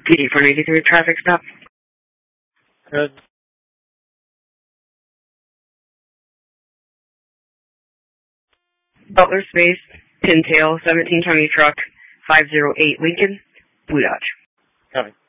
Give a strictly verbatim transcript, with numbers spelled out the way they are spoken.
P D four ninety-three traffic stop. Good. Butler Space, Pintail, seventeen twenty truck, five zero eight Lincoln, Blue Dodge. Copy.